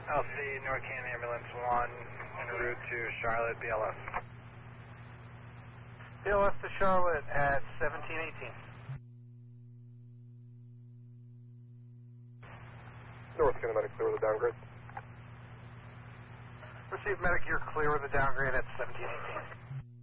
LC North Canyon Ambulance 1 en route to Charlotte, BLS. BLS to Charlotte at 1718. North Canyon Medic, clear with the downgrade. Received medic, you're clear with the downgrade at 1718.